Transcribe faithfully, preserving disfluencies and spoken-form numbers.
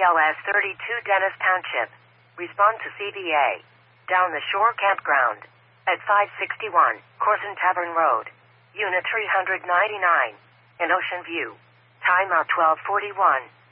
L S thirty-two Dennis Township. Respond to C V A. Down the Shore Campground. At five sixty-one Corson Tavern Road. Unit three ninety-nine. In Ocean View. Time out twelve forty-one.